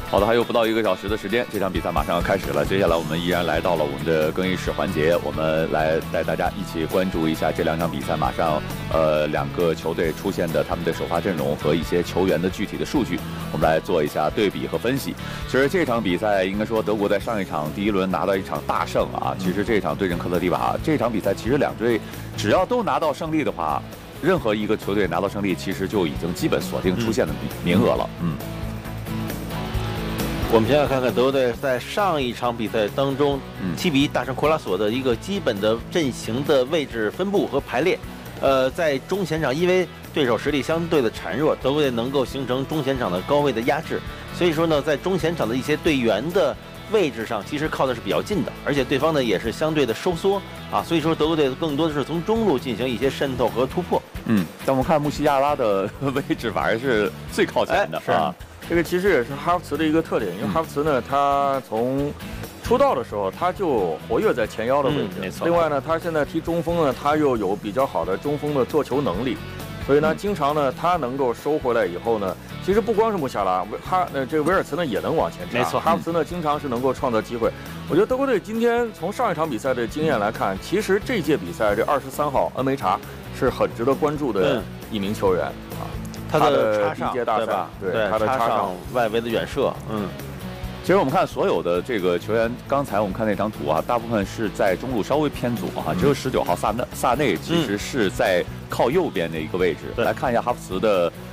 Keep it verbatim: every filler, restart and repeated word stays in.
好的，还有不到一个小时的时间，这场比赛马上要开始了。接下来我们依然来到了我们的更衣室环节，我们来带大家一起关注一下这两场比赛马上呃两个球队出现的他们的首发阵容和一些球员的具体的数据，我们来做一下对比和分析。其实这场比赛应该说德国在上一场第一轮拿到一场大胜啊，其实这场对阵科特迪瓦，这场比赛其实两队只要都拿到胜利的话，任何一个球队拿到胜利，其实就已经基本锁定出线的名额了。嗯。 我们先来看看德国队在上一场比赛当中七比一大胜库拉索的一个基本的阵型的位置分布和排列。呃，在中前场，因为对手实力相对的孱弱，德国队能够形成中前场的高位的压制，所以说呢，在中前场的一些队员的位置上，其实靠的是比较近的，而且对方呢也是相对的收缩啊，所以说德国队更多的是从中路进行一些渗透和突破。 嗯，但我们看穆西亚拉的位置反而是最靠前的、 哎、啊。这个其实也是哈弗茨的一个特点，因为哈弗茨呢，他从出道的时候他就活跃在前腰的位置， 嗯、没错。 另外呢，他现在踢中锋呢，他又有比较好的中锋的做球能力，所以呢，经常呢，他能够收回来以后呢，其实不光是穆夏拉，哈呃这个维尔茨呢也能往前插， 没错。 哈弗茨呢经常是能够创造机会。我觉得德国队今天从上一场比赛的经验来看，其实这届比赛这二十三号恩梅查是很值得关注的一名球员啊。 他的插上，对吧？ 对， 他的插上外围的远射，嗯， 其实我们看所有的这个球员，刚才我们看那张图啊，大部分是在中路稍微偏左啊，只有十九号萨内萨内其实是在靠右边的一个位置。 嗯、 来看一下哈弗茨的